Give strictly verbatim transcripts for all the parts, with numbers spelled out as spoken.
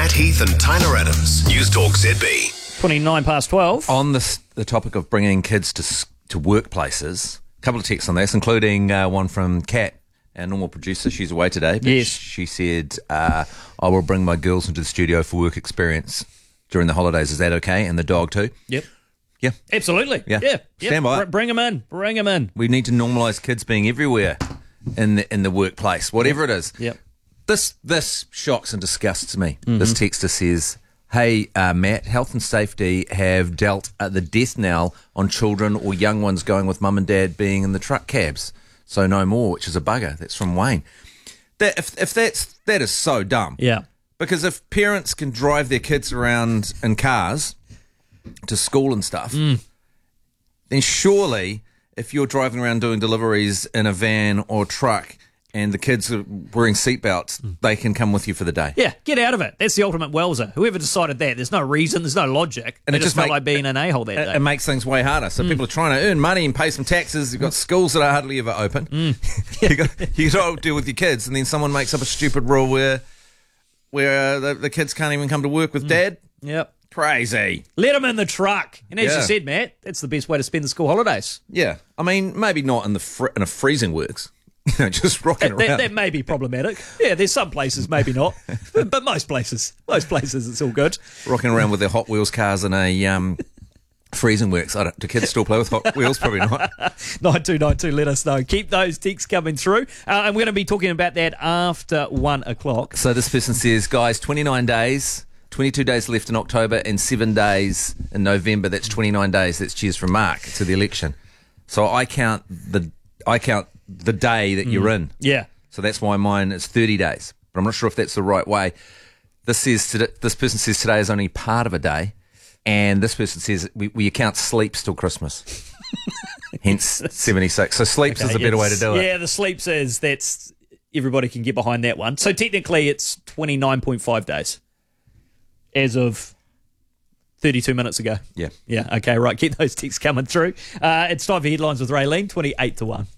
Matt Heath and Tyler Adams. News Talk Z B. twenty-nine past twelve. On this, the topic of bringing kids to s- to workplaces, a couple of texts on this, including uh, one from Kat, our normal producer. She's away today. But Yes. She said, uh, I will bring my girls into the studio for work experience during the holidays. Is that okay? And the dog too? Yep. Yeah. Absolutely. Yeah. Yeah. Yep. Stand by. Br- bring them in. Bring them in. We need to normalise kids being everywhere in the, in the workplace, whatever it is. Yep. This this shocks and disgusts me. Mm-hmm. This texter says, hey, uh, Matt, health and safety have dealt uh, the death knell on children or young ones going with mum and dad being in the truck cabs. So no more, which is a bugger. That's from Wayne. That if if that's that is so dumb. Yeah. Because if parents can drive their kids around in cars to school and stuff, mm. then surely if you're driving around doing deliveries in a van or truck and the kids are wearing seatbelts, mm. they can come with you for the day. Yeah, get out of it. That's the ultimate wellser. Whoever decided that, there's no reason, there's no logic. And they it just just felt make, like being an a-hole that it, day. It makes things way harder. So mm. people are trying to earn money and pay some taxes. You've got schools that are hardly ever open. Mm. you got you got to deal with your kids, and then someone makes up a stupid rule where where the, the kids can't even come to work with mm. dad. Yep. Crazy. Let them in the truck. And as yeah. you said, Matt, that's the best way to spend the school holidays. Yeah. I mean, maybe not in the fr- in a freezing works. You know, just rocking that, around. That, that may be problematic. Yeah, there's some places, maybe not. but, but most places, most places, it's all good. Rocking around with their Hot Wheels cars in a um, freezing works. I don't, do kids still play with Hot Wheels? Probably not. nine two nine two, let us know. Keep those texts coming through. Uh, and we're going to be talking about that after one o'clock. So this person says, guys, twenty-nine days, twenty-two days left in October and seven days in November. That's twenty-nine days. That's cheers from Mark to the election. So I count the I count the day that mm. you're in. Yeah. So that's why mine is thirty days. But I'm not sure if that's the right way. This says today, this person says today is only part of a day, and this person says we, we count sleeps till Christmas. Hence seventy-six. So sleeps okay, is a better way to do it. Yeah, the sleeps is that's everybody can get behind that one. So technically it's twenty-nine point five days as of thirty-two minutes ago. Yeah. Yeah, okay, right. Keep those texts coming through. Uh, it's time for headlines with Raylene, twenty-eight to one.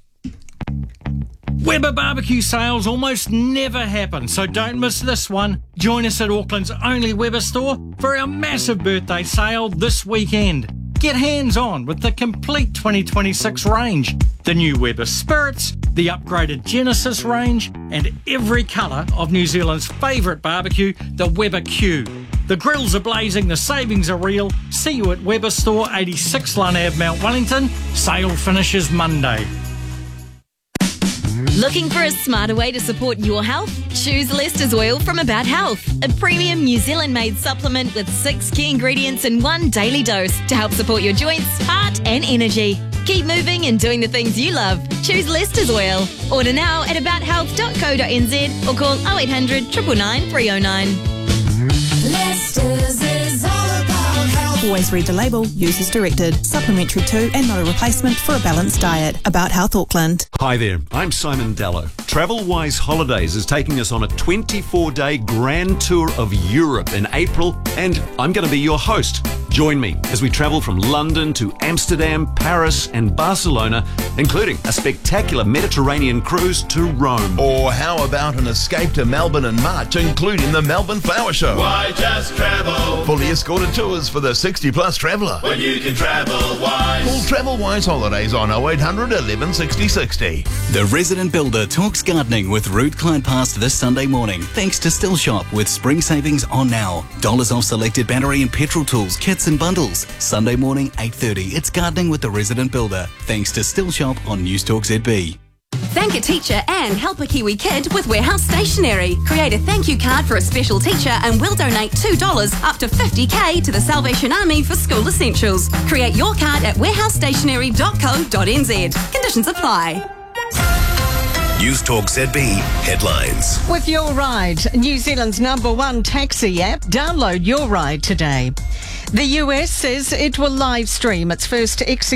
Weber barbecue sales almost never happen, so don't miss this one. Join us at Auckland's only Weber store for our massive birthday sale this weekend. Get hands-on with the complete twenty twenty-six range. The new Weber Spirits, the upgraded Genesis range, and every colour of New Zealand's favourite barbecue, the Weber Q. The grills are blazing, the savings are real. See you at Weber Store, eighty-six Lund Avenue, Mount Wellington. Sale finishes Monday. Looking for a smarter way to support your health? Choose Lester's Oil from About Health, a premium New Zealand-made supplement with six key ingredients in one daily dose to help support your joints, heart and energy. Keep moving and doing the things you love. Choose Lester's Oil. Order now at about health dot co dot n z or call oh eight hundred, nine nine nine, three oh nine. Lester's is all about health. Always read the label. Use as directed. Supplementary to and not a replacement for a balanced diet. About Health Auckland. Hi there, I'm Simon Dallow. TravelWise Holidays is taking us on a twenty-four day grand tour of Europe in April, and I'm going to be your host. Join me as we travel from London to Amsterdam, Paris and Barcelona, including a spectacular Mediterranean cruise to Rome. Or how about an escape to Melbourne in March, including the Melbourne Flower Show? Why just travel? Fully escorted tours for the sixty plus traveller. When you can travel wise. Call TravelWise Holidays on oh eight hundred, eleven sixty sixty. The Resident Builder talks gardening with Ruth Clyde Past this Sunday morning, thanks to Still Shop with spring savings on now. Dollars off selected battery and petrol tools, kits and bundles. Sunday morning, eight thirty. It's gardening with the Resident Builder, thanks to Still Shop on News Talk Z B. Thank a teacher and help a Kiwi kid with Warehouse Stationery. Create a thank you card for a special teacher and we'll donate two dollars up to fifty k to the Salvation Army for school essentials. Create your card at warehouse stationery dot co dot n z. Conditions apply. News Talk Z B headlines. With Your Ride, New Zealand's number one taxi app, download Your Ride today. The U S says it will live stream its first execution